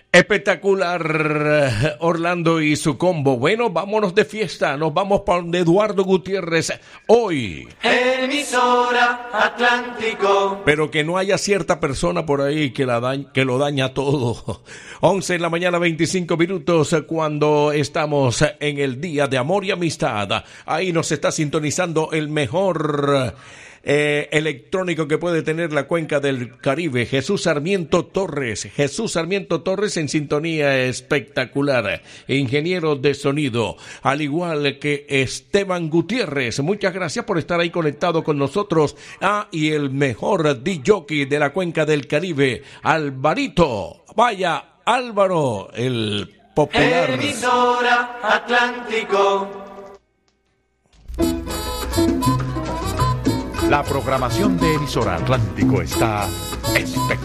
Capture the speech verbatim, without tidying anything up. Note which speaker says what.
Speaker 1: Espectacular, Orlando y su combo. Bueno, vámonos de fiesta. Nos vamos para donde Eduardo Gutiérrez hoy.
Speaker 2: Emisora Atlántico.
Speaker 1: Pero que no haya cierta persona por ahí que, la da- que lo daña todo. once en la mañana, veinticinco minutos, cuando estamos en el Día de Amor y Amistad. Ahí nos está sintonizando el mejor Eh, electrónico que puede tener la cuenca del Caribe, Jesús Sarmiento Torres. Jesús Sarmiento Torres en sintonía espectacular, ingeniero de sonido, al igual que Esteban Gutiérrez. Muchas gracias por estar ahí conectado con nosotros. Ah, y el mejor D J de la cuenca del Caribe, Alvarito. Vaya, Álvaro, el popular.
Speaker 2: Emisora Atlántico.
Speaker 3: La programación de Emisora Atlántico está espectacular.